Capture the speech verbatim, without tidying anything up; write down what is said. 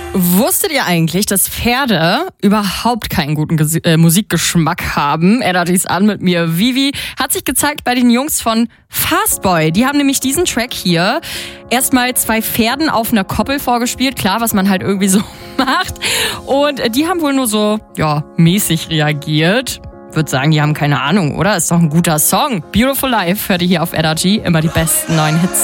Wusstet ihr eigentlich, dass Pferde überhaupt keinen guten Ges- äh, Musikgeschmack haben? Energy's an mit mir. Vivi hat sich gezeigt bei den Jungs von Fastboy. Die haben nämlich diesen Track hier erstmal zwei Pferden auf einer Koppel vorgespielt. Klar, was man halt irgendwie so macht. Und die haben wohl nur so, ja, mäßig reagiert. Würde sagen, die haben keine Ahnung, oder? Ist doch ein guter Song. Beautiful Life hört ihr hier auf Energy. Immer die besten neuen Hits.